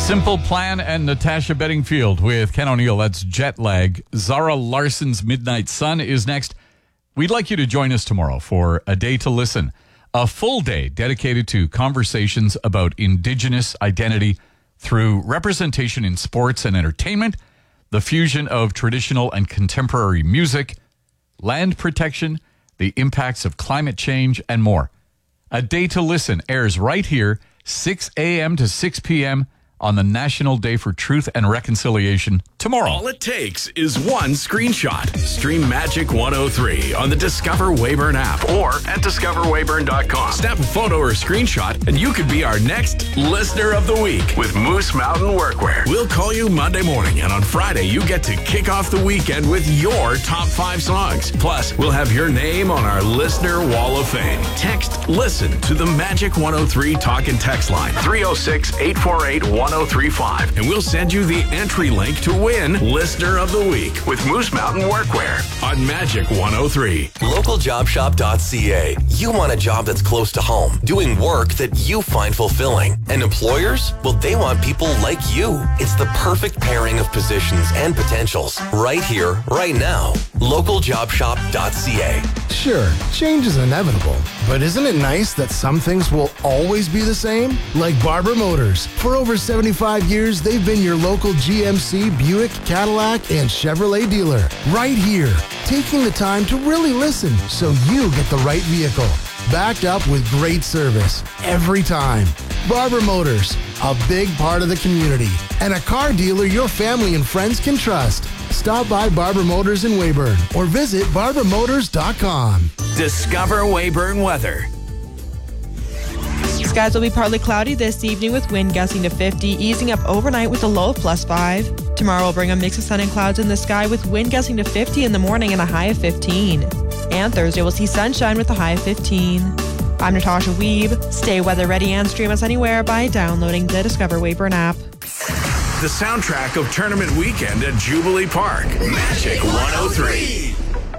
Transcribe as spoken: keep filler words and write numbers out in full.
Simple Plan and Natasha Bedingfield with Ken O'Neill. That's Jet Lag. Zara Larson's Midnight Sun is next. We'd like you to join us tomorrow for A Day to Listen, a full day dedicated to conversations about Indigenous identity through representation in sports and entertainment, the fusion of traditional and contemporary music, land protection, the impacts of climate change, and more. A Day to Listen airs right here, six a.m. to six p.m. on the National Day for Truth and Reconciliation tomorrow. All it takes is one screenshot. Stream Magic one oh three on the Discover Weyburn app or at discover weyburn dot com. Snap a photo or screenshot and you could be our next Listener of the Week with Moose Mountain Workwear. We'll call you Monday morning, and on Friday you get to kick off the weekend with your top five songs. Plus, we'll have your name on our Listener Wall of Fame. Text LISTEN to the Magic one oh three talk and text line three oh six, eight four eight, one oh three five, and we'll send you the entry link to win Listener of the Week with Moose Mountain Workwear on Magic one oh three. local job shop dot c a. You want a job that's close to home, doing work that you find fulfilling. And employers? Well, they want people like you. It's the perfect pairing of positions and potentials right here, right now. local job shop dot c a. Sure, change is inevitable, but isn't it nice that some things will always be the same? Like Barber Motors. For over seventy-five years, they've been your local G M C, Buick, Cadillac, and Chevrolet dealer. Right here, taking the time to really listen so you get the right vehicle. Backed up with great service every time. Barber Motors, a big part of the community, and a car dealer your family and friends can trust. Stop by Barber Motors in Weyburn or visit barber motors dot com. Discover Weyburn weather. Skies will be partly cloudy this evening with wind gusting to fifty, easing up overnight with a low of plus five. Tomorrow will bring a mix of sun and clouds in the sky with wind gusting to fifty in the morning and a high of fifteen. And Thursday we'll see sunshine with a high of fifteen. I'm Natasha Weeb. Stay weather ready and stream us anywhere by downloading the Discover Weyburn app. The soundtrack of tournament weekend at Jubilee Park. Magic one oh three.